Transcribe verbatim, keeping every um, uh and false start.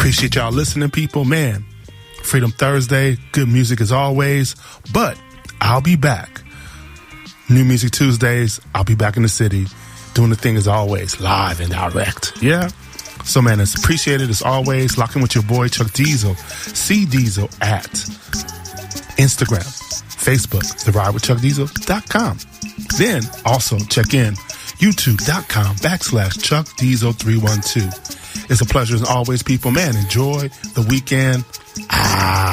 Appreciate y'all listening, people. Man, Freedom Thursday, good music as always. But I'll be back. New Music Tuesdays, I'll be back in the city doing the thing as always, live and direct. Yeah? So, man, it's appreciated as always. Lock in with your boy, Chuck Diesel. C Diesel at Instagram, Facebook, the ride with chuck diesel dot com. Then also check in youtube.com backslash Chuck Diesel three one two. It's a pleasure as always, people. Man, enjoy the weekend. Ah.